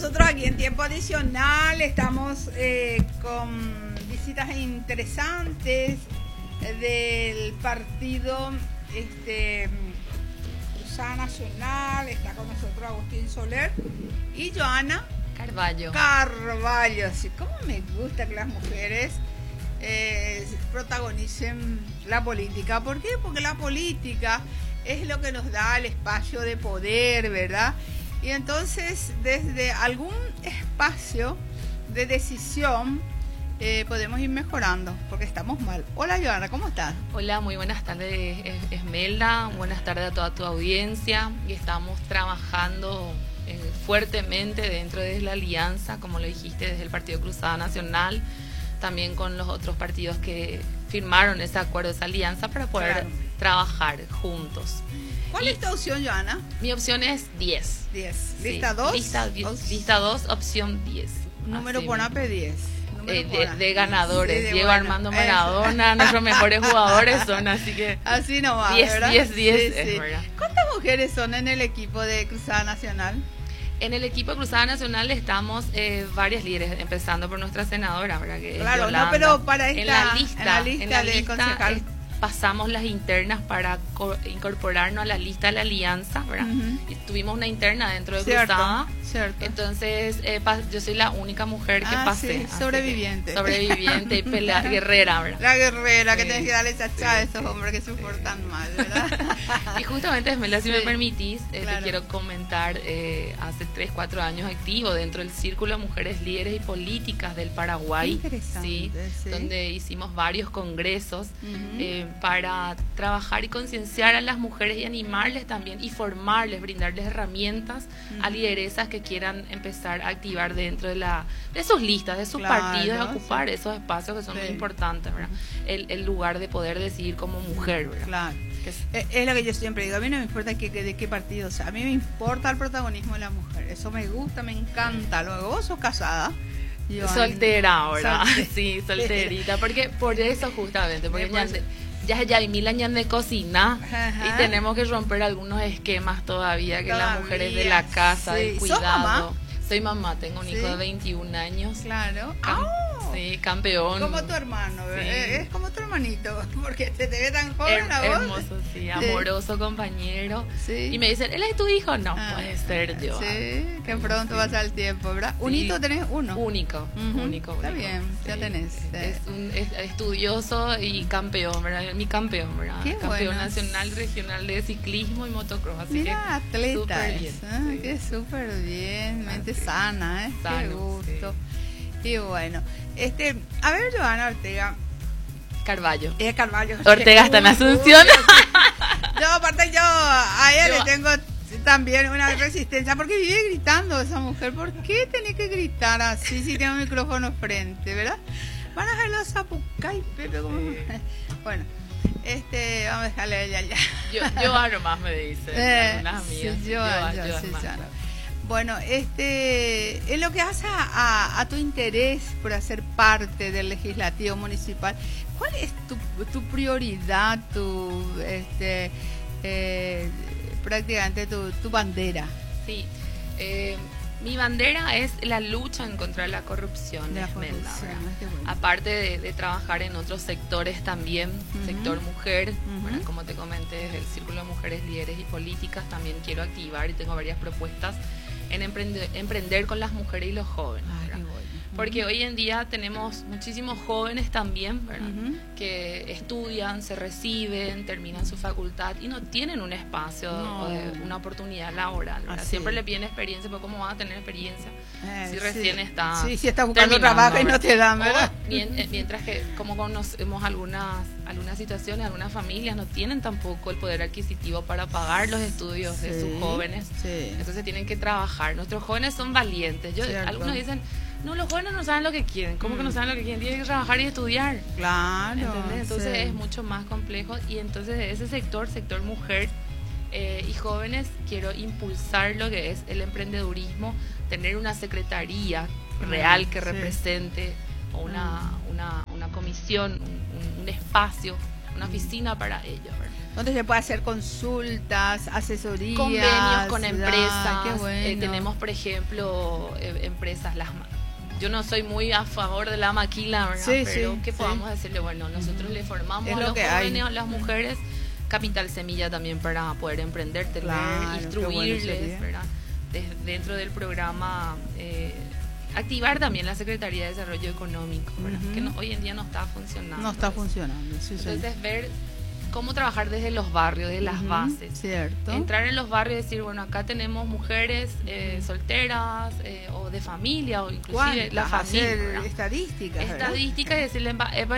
nosotros aquí en Tiempo Adicional estamos con visitas interesantes del partido Cruzada Nacional. Está con nosotros Agustín Soler y Joana Carballo. Sí, cómo me gusta que las mujeres protagonicen la política. ¿Por qué? Porque la política es lo que nos da el espacio de poder, ¿verdad? Y entonces, desde algún espacio de decisión, podemos ir mejorando, porque estamos mal. Hola, Joana, ¿cómo estás? Hola, muy buenas tardes, Esmelda. Buenas tardes a toda tu audiencia. Y estamos trabajando fuertemente dentro de la alianza, como lo dijiste, desde el Partido Cruzada Nacional, también con los otros partidos que firmaron ese acuerdo, esa alianza, para poder trabajar juntos. ¿Cuál es tu opción, Joana? Mi opción es 10. 10. ¿Lista 2? Lista 2, opción 10. Número por AP 10. De ganadores, sí, Diego Armando Maradona, nuestros mejores jugadores son, así que así nomás, 10, ¿verdad? 10, 10, sí, es sí. verdad. ¿Cuántas mujeres son en el equipo de Cruzada Nacional? En el equipo de Cruzada Nacional estamos varias líderes, empezando por nuestra senadora, ¿verdad? Que claro, Yolanda. No, pero para esta, en la lista de concejal. Pasamos las internas para incorporarnos a la lista de la alianza, ¿verdad? Tuvimos una interna dentro de Cruzada. Cierto. Entonces, yo soy la única mujer que pasé. Sí, sobreviviente. Sobreviviente y guerrera, ¿verdad? La guerrera, que tenés que darle chacha a esos hombres que se portan mal, ¿verdad? Y justamente, Esmelda, si me permitís, te quiero comentar, hace 3, 4 años activo dentro del Círculo de Mujeres Líderes y Políticas del Paraguay. Interesante, sí, donde hicimos varios congresos para trabajar y concienciar a las mujeres y animarles también y formarles, brindarles herramientas a lideresas que quieran empezar a activar dentro de sus listas, de sus partidos, ocupar esos espacios que son muy importantes, ¿verdad? El lugar de poder decidir como mujer, ¿verdad? Claro. Es lo que yo siempre digo, a mí no me importa de qué partido sea, a mí me importa el protagonismo de la mujer, eso me gusta, me encanta. Luego vos sos casada. Soltera, ¿verdad? Sí, solterita, porque por eso justamente, porque ya hay 1000 años de cocina y tenemos que romper algunos esquemas todavía que las mujeres de la casa, del cuidado. ¿Sos mamá? Soy mamá, tengo un hijo de 21 años. Claro. Sí, campeón. Como tu hermano, es como tu hermanito, porque te ve tan joven a vos. Hermoso, sí, amoroso compañero. Sí. Y me dicen, ¿él es tu hijo? No, puede ser yo. Sí, que pronto pasa el tiempo, ¿verdad? Sí. ¿Unito tenés uno? Único. Está bien, ya tenés. Es estudioso y campeón, ¿verdad? Mi campeón, ¿verdad? Qué campeón bueno. nacional, regional de ciclismo y motocross. Así mira, atleta. Súper bien. Qué súper bien, mente sana, Sano, qué gusto. Sí. Y bueno, a ver, Joana Ortega Carballo. Ortega está en Asunción. Yo, aparte, a ella le tengo también una resistencia, porque vive gritando esa mujer. ¿Por qué tenés que gritar así si tiene un micrófono frente, verdad? Van a dejarlo a Zapucay, Pepe, como... Bueno, vamos a dejarle a ella ya. Yo nomás me dice, algunas amigas. Sí, yo Bueno, en lo que hace a tu interés por hacer parte del legislativo municipal, ¿cuál es tu prioridad, prácticamente tu bandera? Sí, mi bandera es la lucha en contra de la corrupción. Aparte de trabajar en otros sectores también, sector mujer, bueno, como te comenté, desde el Círculo de Mujeres Líderes y Políticas también quiero activar y tengo varias propuestas en emprender con las mujeres y los jóvenes. Porque hoy en día tenemos muchísimos jóvenes también, ¿verdad? Que estudian, se reciben, terminan su facultad y no tienen un espacio o una oportunidad laboral. Siempre le piden experiencia, pero ¿cómo van a tener experiencia si recién está si estás buscando trabajo y no te dan, ¿verdad? Mientras que, como conocemos algunas situaciones, algunas familias no tienen tampoco el poder adquisitivo para pagar los estudios de sus jóvenes. Entonces tienen que trabajar. Nuestros jóvenes son valientes. Algunos dicen, no, los jóvenes no saben lo que quieren. ¿Cómo que no saben lo que quieren? Tienen que trabajar y estudiar. Claro. ¿Entendés? Entonces es mucho más complejo. Y entonces de ese sector mujer y jóvenes, quiero impulsar lo que es el emprendedurismo, tener una secretaría real que represente, o una comisión, un espacio una oficina para ellos, ¿verdad? Donde se puede hacer consultas, asesorías, convenios con empresas. Qué bueno. Tenemos, por ejemplo, empresas, yo no soy muy a favor de la maquila, ¿verdad? Sí, pero sí, que podamos decirle, bueno, nosotros le formamos a los jóvenes, a las mujeres, capital semilla también para poder emprender, tener, instruirles, ¿verdad? Dentro del programa, activar también la Secretaría de Desarrollo Económico, ¿verdad? Que hoy en día no está funcionando. No está funcionando, sí. Entonces, ver cómo trabajar desde los barrios, desde las bases. Cierto. Entrar en los barrios y decir, bueno, acá tenemos mujeres solteras o de familia, o inclusive la familia. Hacer estadísticas, y decirle,